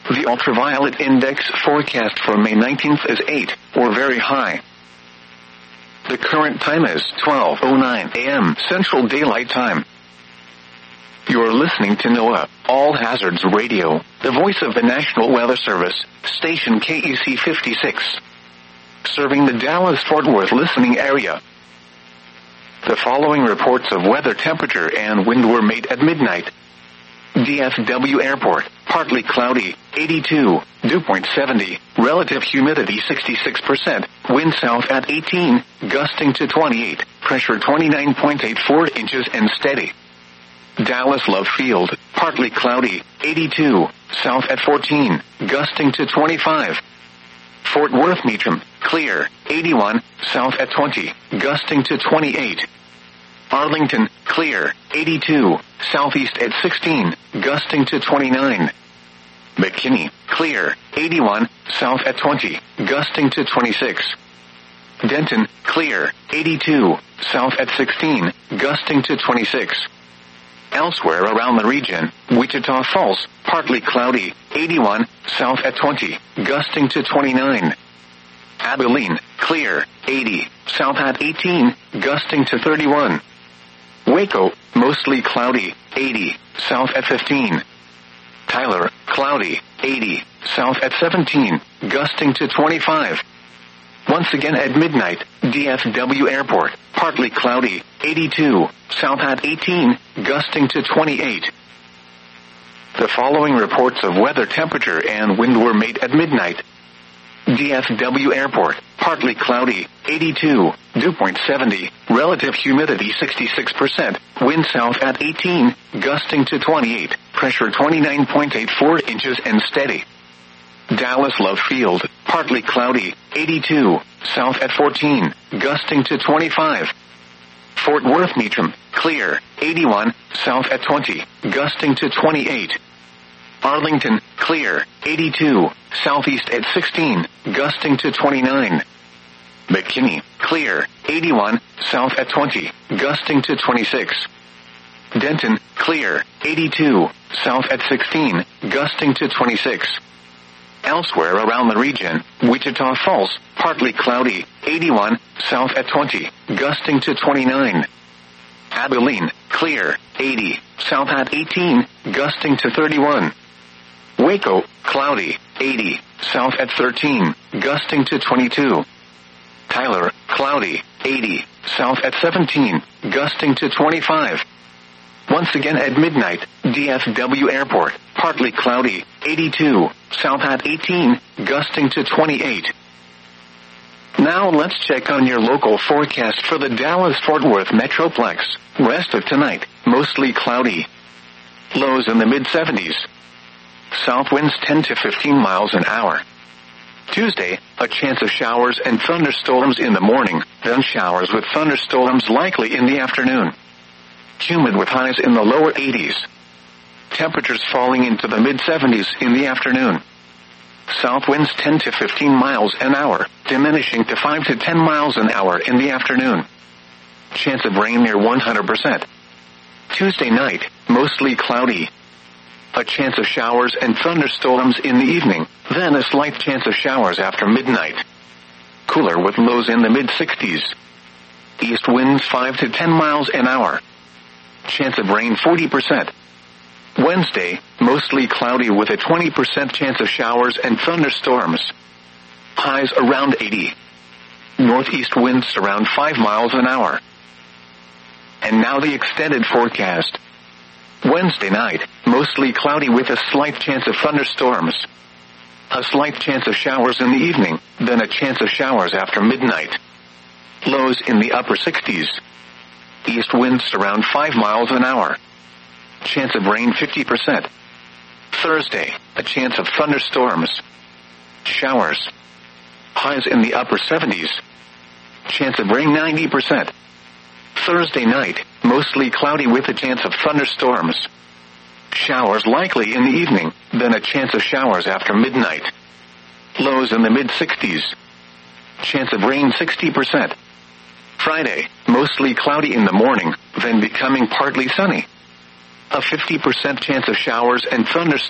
The ultraviolet index forecast for May 19th is 8, or very high. The current time is 12:09 a.m. Central Daylight Time. You're listening to NOAA, All Hazards Radio, the voice of the National Weather Service, station KEC 56. Serving the Dallas-Fort Worth listening area. The following reports of weather temperature and wind were made at midnight. DFW Airport, partly cloudy, 82, dew point 70, relative humidity 66%, wind south at 18, gusting to 28, pressure 29.84 inches and steady. Dallas Love Field, partly cloudy, 82, south at 14, gusting to 25. Fort Worth Meacham, clear, 81, south at 20, gusting to 28. Arlington, clear, 82, southeast at 16, gusting to 29. McKinney, clear, 81, south at 20, gusting to 26. Denton, clear, 82, south at 16, gusting to 26. Elsewhere around the region, Wichita Falls, partly cloudy, 81, south at 20, gusting to 29. Abilene, clear, 80, south at 18, gusting to 31. Waco, mostly cloudy, 80, south at 15. Tyler, cloudy, 80, south at 17, gusting to 25. Once again at midnight, DFW Airport, partly cloudy, 82, south at 18, gusting to 28. The following reports of weather temperature and wind were made at midnight. DFW Airport, partly cloudy, 82, dew point 70, relative humidity 66%, wind south at 18, gusting to 28, pressure 29.84 inches and steady. Dallas Love Field, partly cloudy, 82, south at 14, gusting to 25. Fort Worth Meacham, clear, 81, south at 20, gusting to 28. Arlington, clear, 82, southeast at 16, gusting to 29. McKinney, clear, 81, south at 20, gusting to 26. Denton, clear, 82, south at 16, gusting to 26. Elsewhere around the region, Wichita Falls, partly cloudy, 81, south at 20, gusting to 29. Abilene, clear, 80, south at 18, gusting to 31. Waco, cloudy, 80, south at 13, gusting to 22. Tyler, cloudy, 80, south at 17, gusting to 25. Once again at midnight, DFW Airport, partly cloudy, 82, south at 18, gusting to 28. Now let's check on your local forecast for the Dallas-Fort Worth Metroplex. Rest of tonight, mostly cloudy. Lows in the mid-70s. South winds 10 to 15 miles an hour. Tuesday, a chance of showers and thunderstorms in the morning, then showers with thunderstorms likely in the afternoon. Humid with highs in the lower 80s. Temperatures falling into the mid-70s in the afternoon. South winds 10 to 15 miles an hour, diminishing to 5 to 10 miles an hour in the afternoon. Chance of rain near 100%. Tuesday night, mostly cloudy. A chance of showers and thunderstorms in the evening, then a slight chance of showers after midnight. Cooler with lows in the mid-60s. East winds 5 to 10 miles an hour. Chance of rain 40%. Wednesday, mostly cloudy with a 20% chance of showers and thunderstorms. Highs around 80. Northeast winds around 5 miles an hour. And now the extended forecast. Wednesday night, mostly cloudy with a slight chance of thunderstorms. A slight chance of showers in the evening, then a chance of showers after midnight. Lows in the upper 60s. East winds around 5 miles an hour. Chance of rain 50%. Thursday, a chance of thunderstorms. Showers. Highs in the upper 70s. Chance of rain 90%. Thursday night, mostly cloudy with a chance of thunderstorms. Showers likely in the evening, then a chance of showers after midnight. Lows in the mid-60s. Chance of rain 60%. Friday, mostly cloudy in the morning, then becoming partly sunny. A 50% chance of showers and thunderstorms